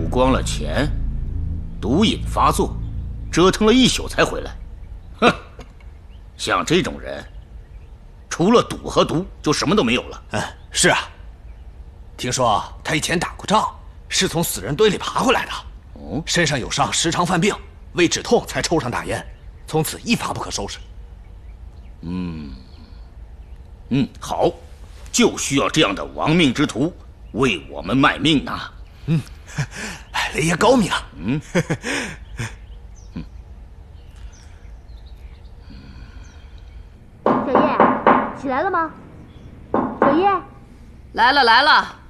光了钱，毒瘾发作，折腾了一宿才回来。哼，像这种人，除了赌和毒，就什么都没有了。 是啊。听说他以前打过仗，是从死人堆里爬回来的。哦，身上有伤，时常犯病，为止痛才抽上大烟，从此一发不可收拾。 好，就需要这样的亡命之徒为我们卖命呐。 雷爷高明啊。 小叶，起来了吗？小叶， 来了来了。